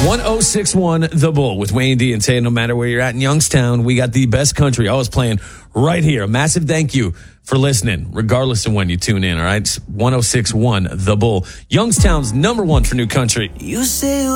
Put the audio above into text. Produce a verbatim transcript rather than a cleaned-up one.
one oh six one The Bull with Wayne D and Tay. No matter where you're at in Youngstown, we got the best country always playing right here. A massive thank you for listening, regardless of when you tune in, all right? one oh six one The Bull. Youngstown's number one for new country. You say